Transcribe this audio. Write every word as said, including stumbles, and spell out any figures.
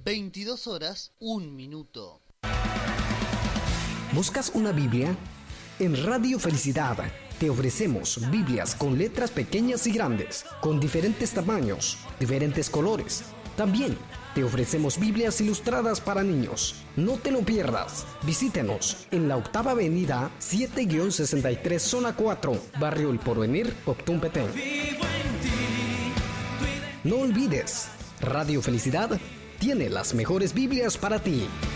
veintidós horas, un minuto. ¿Buscas una Biblia? En Radio Felicidad te ofrecemos Biblias con letras pequeñas y grandes, con diferentes tamaños, diferentes colores. También te ofrecemos Biblias ilustradas para niños. No te lo pierdas. Visítenos en la octava avenida siete sesenta y tres, zona cuatro, Barrio El Porvenir, Octún Petén. No olvides, Radio Felicidad tiene las mejores Biblias para ti.